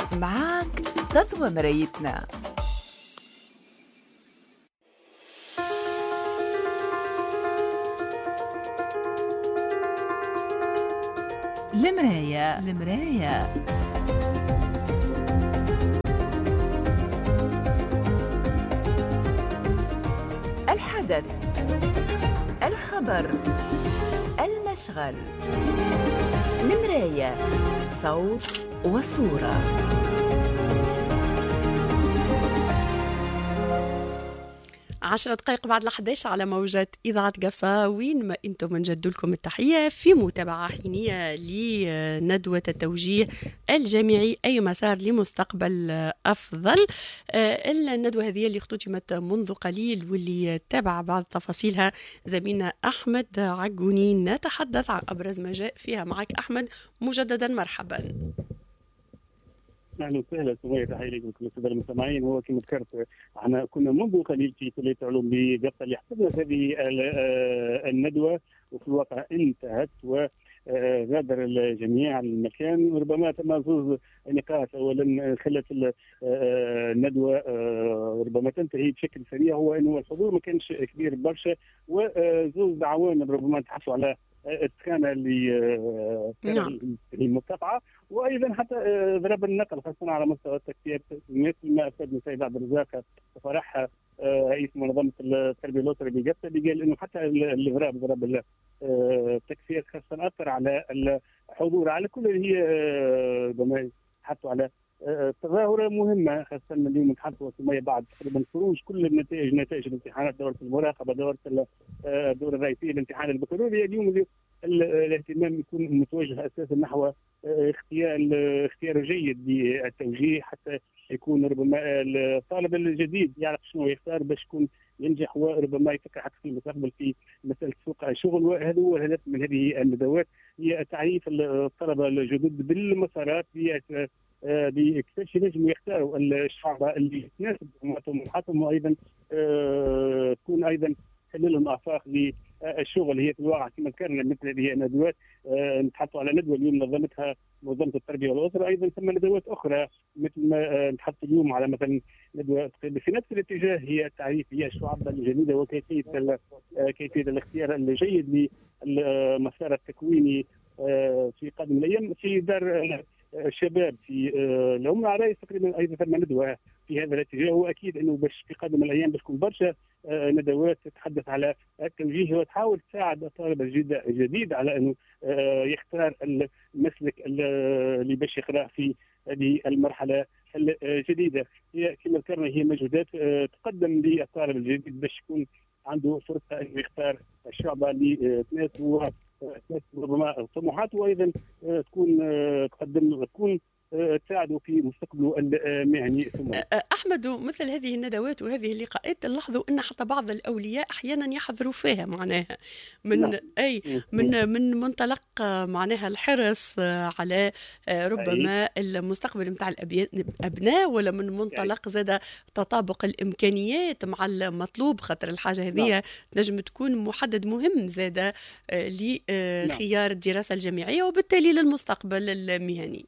معاك تضوى مرايتنا. المراية الحدث، الخبر، المشغل. المراية صوت وصورة. 10 دقائق بعد 11 على موجات إذاعة قفا، وين ما أنتم نجد لكم التحية في متابعة حينية لندوة التوجيه الجامعي أي مسار لمستقبل أفضل. الندوة هذه اللي اختتمت منذ قليل واللي تابع بعض تفاصيلها زميلنا أحمد عقوني. نتحدث عن أبرز ما جاء فيها. معك أحمد، مجددا مرحبا. اهلا وسهلا سمية، تحيه لكم كل الساده المستمعين. هو كما ذكرت احنا كنا منذ قليل في كليه علوم بقفا اللي حضرنا هذه الندوه، وفي الواقع انتهت وغادر الجميع المكان. ربما تم زوج نقاط. اولا خلت الندوه ربما تنتهي بشكل سريع، هو انه الحضور ما كانش كبير برشا، وزوج عوامل ربما تحسوا على السخانه اللي المرتفعه، وايضا حتى ضرب النقل خاصه على مستوى التكتير، مثل ما افادنا السيد عبد الرزاق فرح رئيس منظمه التربيه الاسريه بقفا، اللي قال انه حتى ضرب التكفير خاصه اثر على الحضور على كل اللي هي حطوا على تظاهرة مهمة، خاصة اليوم نتحدثوا بعد تقريبا خروج كل نتائج الامتحانات، دورة المراقبة، الدورة الرئيسية للامتحان البكالوريا. اليوم الاهتمام يكون متوجه أساسا نحو اختيار جيد للتوجيه، حتى يكون ربما الطالب الجديد يعرف شنو يختار باش يكون ينجح، وربما يفكر حتى في المستقبل في مسألة سوق الشغل. وهذا هو الهدف من هذه الندوات، هي تعريف الطلبة الجدد بالمسارات بكيفاش ينجموا يختاروا الشعب اللي تناسب طموحاتهم، وايضا تكون ايضا تحل لهم افاق للشغل. هي في الواقع كما ذكرنا مثل هذه الندوات نتحطوا على ندوه اليوم نظمتها منظمه التربيه والاسره، ايضا ثم ندوات اخرى مثل ما نتحط اليوم على مثلا ندوه في نفس الاتجاه، هي تعريف هي الشعب الجديده وكيفيه الاختيار الجيد للمسار التكويني في قادم الايام. في دار الشباب في الأم العرايس تقريبا ايضا ثم ندوه في هذا الاتجاه، واكيد انه باش في قادم الايام باش تكون برشا ندوات تتحدث على التوجيه وتحاول تساعد الطالب الجديد على انه يختار المسلك اللي باش يقرا في هذه المرحله الجديده. هي كما ذكرنا هي مجهودات تقدم للطالب الجديد باش يكون عنده فرصه انه يختار الشعبه اللي تناسبه ربما طموحاته، وايضا تكون تساعده في مستقبله المهني. احمد، مثل هذه الندوات وهذه اللقاءات نلاحظوا ان حتى بعض الاولياء احيانا يحضروا فيها معناها من منطلق معناها الحرص على ربما المستقبل نتاع الابناء، ولا من منطلق زاد تطابق الامكانيات مع المطلوب، خاطر الحاجه هذه تنجم تكون محدد مهم زاد لخيار الدراسه الجامعيه وبالتالي للمستقبل المهني.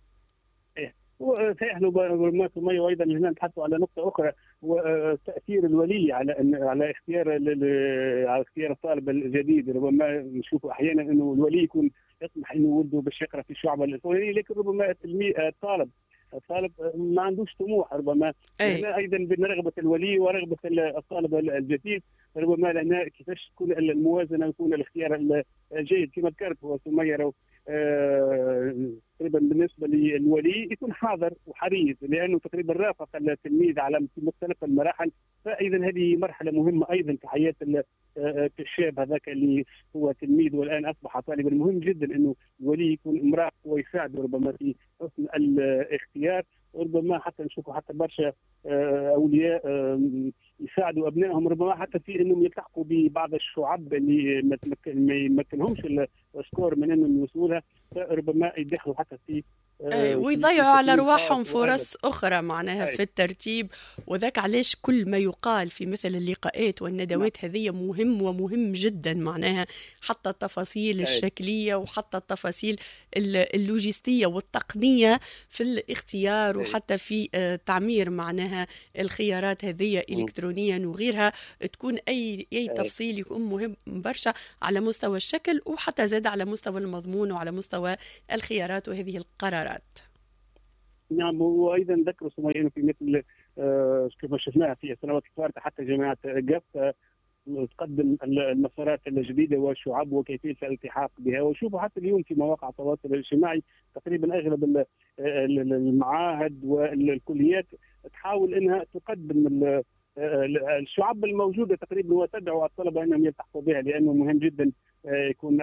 وصحيح وايضا هنا نتحدثوا على نقطه اخرى، وتاثير الولي على اختيار الطالب الجديد. ربما نشوفوا احيانا انه الولي يكون يطمح انه ولده باش يقرا في الشعب الفلاني، لكن ربما الطالب ما عندوش طموح. ربما ايضا بين رغبه الولي ورغبه الطالب الجديد، ربما لنا كيفاش تكون الموازنه ويكون الاختيار الجيد. كما ذكرت هو سمية تقريبا بالنسبه للولي يكون حاضر وحريص، لانه تقريبا رافق التلميذ على مختلف المراحل، فاذا هذه مرحله مهمه ايضا في حياه الشاب هذاك اللي هو تلميذ والان اصبح طالبا. مهم جدا انه الولي يكون مراقب ويساعده ربما في حسن الاختيار. وربما حتى نشوفوا حتى برشا اولياء يساعدوا ابنائهم ربما حتى في انهم يلتحقوا ببعض الشعب اللي ما يمكنهمش السكور من انهم يوصلوا لها، فربما يدخلوا حتى في ويضيعوا على رواحهم فرص أخرى معناها في الترتيب. وذاك علاش كل ما يقال في مثل اللقاءات والندوات هذه مهم ومهم جدا، معناها حتى التفاصيل الشكلية وحتى التفاصيل اللوجستية والتقنية في الاختيار وحتى في تعمير معناها الخيارات هذه إلكترونيا وغيرها، تكون أي تفصيل يكون مهم برشا على مستوى الشكل وحتى زاد على مستوى المضمون وعلى مستوى الخيارات وهذه القرارات. نعم، وايضا ذكروا سمية في مثل كما شفناها في السنوات الفارطه حتى جامعه قف تقدم المسارات الجديده والشعب وكيفيه الالتحاق بها. وشوفوا حتى اليوم في مواقع التواصل الاجتماعي تقريبا اغلب المعاهد والكليات تحاول انها تقدم الشعب الموجوده تقريبا وتدعو الطلبه انهم يلتحقوا بها، لانه مهم جدا يكون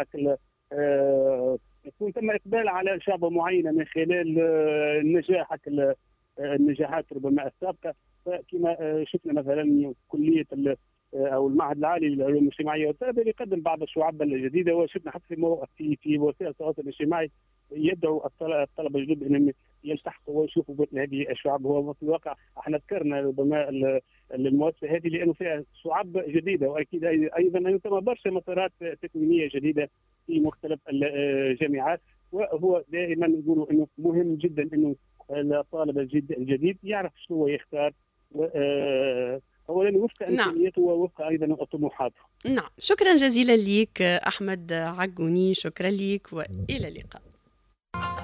ثم اقبال على شعبه معينه من خلال النجاحات ربما السابقه. فكما شفنا مثلا كليه او المعهد العالي للعلوم الاجتماعيه والتربيه يقدم بعض الشعب الجديده، وشفنا حتى في وسائل التواصل الاجتماعي يدعو الطلبه الجدد انهم يلتحقوا ويشوفوا مثل هذه الشعب. هو في الواقع احنا ذكرنا ربما المؤسسه هذه لانه فيها شعب جديده، واكيد ايضا ثم برشا مسارات تكوينيه جديده في مختلف الجامعات. وهو دائما نقولوا انه مهم جدا انه الطالب الجديد يعرف شو هو يختار، اولا وفق امكانياته ووفق ايضا طموحاته. نعم، شكرا جزيلا لك احمد عقوني، شكرا لك والى اللقاء.